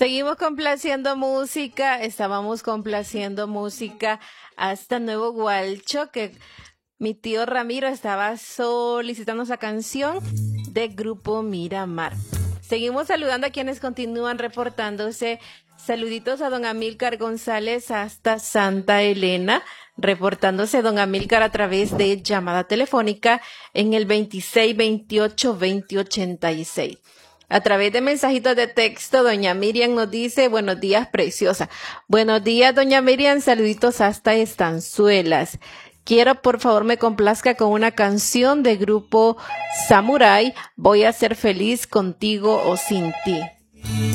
Seguimos complaciendo música, estábamos complaciendo música hasta Nuevo Gualcho, que mi tío Ramiro estaba solicitando esa canción de Grupo Miramar. Seguimos saludando a quienes continúan reportándose. Saluditos a don Amílcar González hasta Santa Elena, reportándose don Amílcar a través de llamada telefónica en el 2628-2086. A través de mensajitos de texto, doña Miriam nos dice, buenos días, preciosa. Buenos días, doña Miriam, saluditos hasta Estanzuelas. Quiero, por favor, me complazca con una canción de Grupo Samurai, Voy a ser feliz contigo o sin ti.